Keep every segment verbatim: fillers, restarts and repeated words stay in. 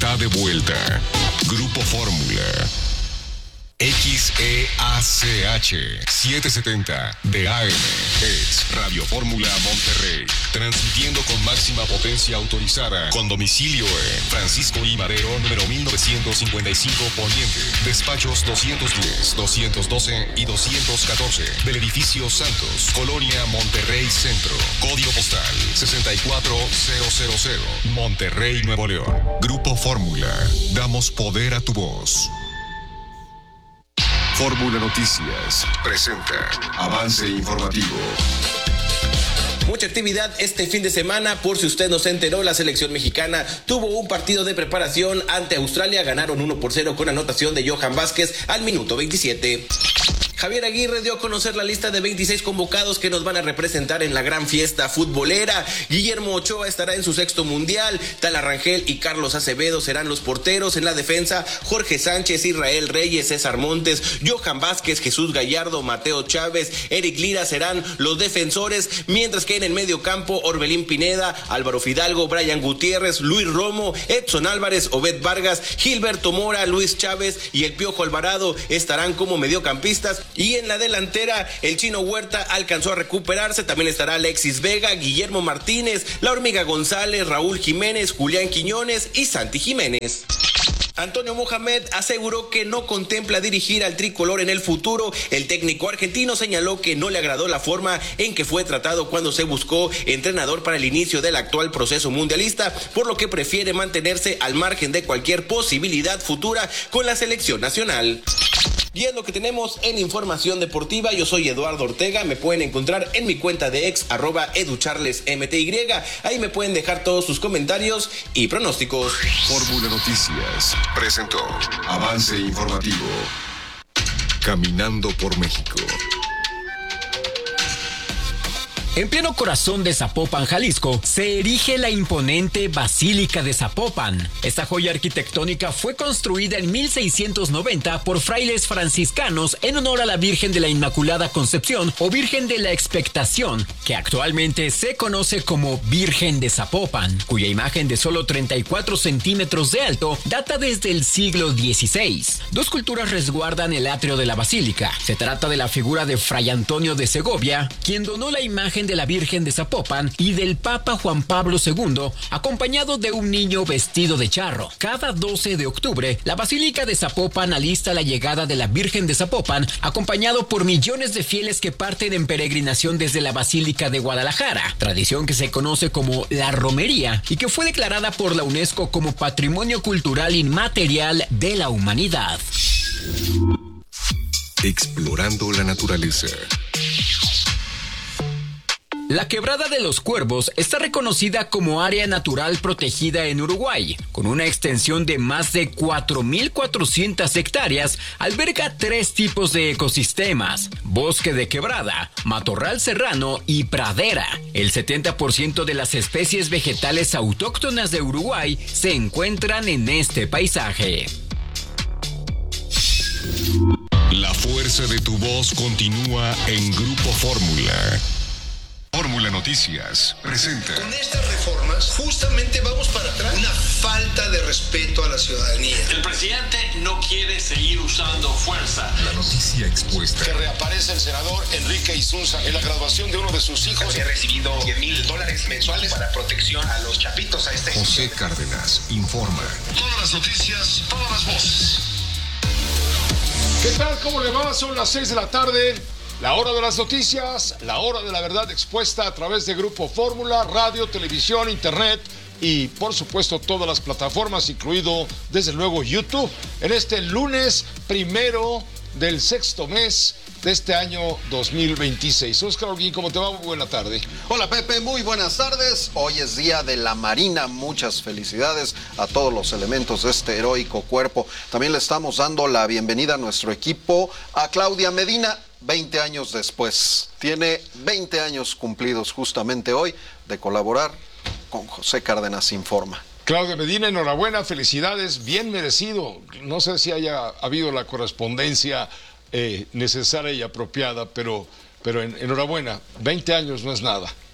está de vuelta. Grupo Fórmula. X E A C H setecientos setenta de A M es Radio Fórmula Monterrey, transmitiendo con máxima potencia autorizada, con domicilio en Francisco I. Madero, número mil novecientos cincuenta y cinco Poniente, despachos doscientos diez, doscientos doce y doscientos catorce, del edificio Santos, Colonia Monterrey Centro, código postal sesenta y cuatro mil, Monterrey, Nuevo León. Grupo Fórmula, damos poder a tu voz. Fórmula Noticias presenta Avance Informativo. Mucha actividad este fin de semana. Por si usted no se enteró, la selección mexicana tuvo un partido de preparación ante Australia. Ganaron uno por cero con anotación de Johan Vázquez al minuto veintisiete. Javier Aguirre dio a conocer la lista de veintiséis convocados que nos van a representar en la gran fiesta futbolera. Guillermo Ochoa estará en su sexto mundial. Tala Rangel y Carlos Acevedo serán los porteros. En la defensa, Jorge Sánchez, Israel Reyes, César Montes, Johan Vázquez, Jesús Gallardo, Mateo Chávez, Eric Lira serán los defensores, mientras que en el medio campo, Orbelín Pineda, Álvaro Fidalgo, Brian Gutiérrez, Luis Romo, Edson Álvarez, Obed Vargas, Gilberto Mora, Luis Chávez y el Piojo Alvarado estarán como mediocampistas. Y en la delantera, el Chino Huerta alcanzó a recuperarse. También estará Alexis Vega, Guillermo Martínez, La Hormiga González, Raúl Jiménez, Julián Quiñones y Santi Jiménez. Antonio Mohamed aseguró que no contempla dirigir al tricolor en el futuro. El técnico argentino señaló que no le agradó la forma en que fue tratado cuando se buscó entrenador para el inicio del actual proceso mundialista, por lo que prefiere mantenerse al margen de cualquier posibilidad futura con la selección nacional. Y es lo que tenemos en información deportiva. Yo soy Eduardo Ortega. Me pueden encontrar en mi cuenta de ex, arroba educharlesmty. Ahí me pueden dejar todos sus comentarios y pronósticos. Fórmula Noticias presentó Avance Informativo. Caminando por México. En pleno corazón de Zapopan, Jalisco, se erige la imponente Basílica de Zapopan. Esta joya arquitectónica fue construida en mil seiscientos noventa por frailes franciscanos en honor a la Virgen de la Inmaculada Concepción o Virgen de la Expectación, que actualmente se conoce como Virgen de Zapopan, cuya imagen de solo treinta y cuatro centímetros de alto data desde el siglo dieciséis. Dos culturas resguardan el atrio de la basílica. Se trata de la figura de Fray Antonio de Segovia, quien donó la imagen de la Virgen de Zapopan, y del Papa Juan Pablo segundo, acompañado de un niño vestido de charro. Cada doce de octubre, la Basílica de Zapopan alista la llegada de la Virgen de Zapopan, acompañado por millones de fieles que parten en peregrinación desde la Basílica de Guadalajara, tradición que se conoce como la romería y que fue declarada por la UNESCO como Patrimonio Cultural Inmaterial de la Humanidad. Explorando la naturaleza. La Quebrada de los Cuervos está reconocida como área natural protegida en Uruguay. Con una extensión de más de cuatro mil cuatrocientas hectáreas, alberga tres tipos de ecosistemas: bosque de quebrada, matorral serrano y pradera. El setenta por ciento de las especies vegetales autóctonas de Uruguay se encuentran en este paisaje. La fuerza de tu voz continúa en Grupo Fórmula. Fórmula Noticias presenta. Con estas reformas, justamente vamos para atrás. Una falta de respeto a la ciudadanía. El presidente no quiere seguir usando fuerza. La noticia expuesta. Que reaparece el senador Enrique Isunza en la graduación de uno de sus hijos. He recibido diez mil dólares mensuales para protección a los chapitos. A este José Cárdenas informa. Todas las noticias, todas las voces. ¿Qué tal? ¿Cómo le va? Son las seis de la tarde. La hora de las noticias, la hora de la verdad expuesta a través de Grupo Fórmula, radio, televisión, internet y por supuesto todas las plataformas, incluido desde luego YouTube, en este lunes primero del sexto mes de este año dos mil veintiséis. Oscar Holguín, ¿cómo te va? Muy buena tarde. Hola Pepe, muy buenas tardes. Hoy es Día de la Marina. Muchas felicidades a todos los elementos de este heroico cuerpo. También le estamos dando la bienvenida a nuestro equipo, a Claudia Medina, veinte años después. Tiene veinte años cumplidos justamente hoy de colaborar con José Cárdenas Informa. Claudia Medina, enhorabuena, felicidades, bien merecido. No sé si haya habido la correspondencia eh, necesaria y apropiada, pero, pero en, enhorabuena, veinte años no es nada.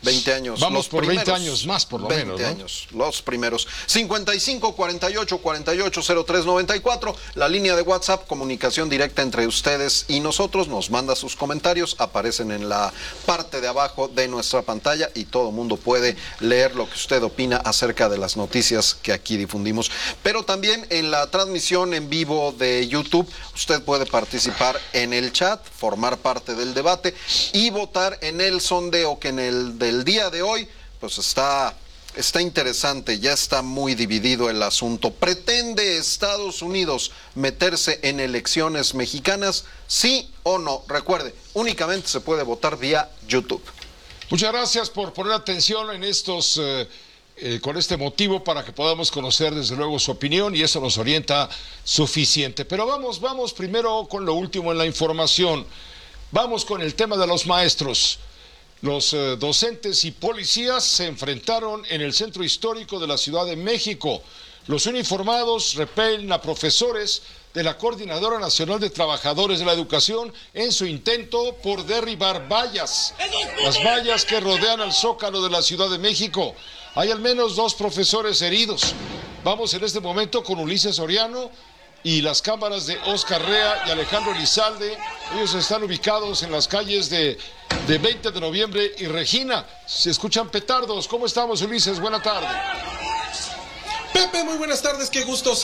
veinte años. Vamos los por primeros, veinte años más, por lo veinte menos, ¿no? años, los primeros. cincuenta y cinco, cuarenta y ocho, cuarenta y ocho, cero tres noventa y cuatro, la línea de WhatsApp, comunicación directa entre ustedes y nosotros. Nos manda sus comentarios, aparecen en la parte de abajo de nuestra pantalla y todo el mundo puede leer lo que usted opina acerca de las noticias que aquí difundimos. Pero también en la transmisión en vivo de YouTube, usted puede participar en el chat, formar parte del debate y votar en el sondeo que en el del día de hoy, pues está, está interesante, ya está muy dividido el asunto. ¿Pretende Estados Unidos meterse en elecciones mexicanas? ¿Sí o no? Recuerde, únicamente se puede votar vía YouTube. Muchas gracias por poner atención en estos, eh, eh, con este motivo para que podamos conocer desde luego su opinión y eso nos orienta suficiente. Pero vamos, vamos primero con lo último en la información. Vamos con el tema de los maestros. Los eh, docentes y policías se enfrentaron en el centro histórico de la Ciudad de México. Los uniformados repelen a profesores de la Coordinadora Nacional de Trabajadores de la Educación en su intento por derribar vallas. Las vallas que rodean al Zócalo de la Ciudad de México. Hay al menos dos profesores heridos. Vamos en este momento con Ulises Soriano y las cámaras de Oscar Rea y Alejandro Elizalde. Ellos están ubicados en las calles de, de veinte de noviembre y Regina. Se escuchan petardos. ¿Cómo estamos, Ulises? Buena tarde. Pepe, muy buenas tardes, qué gusto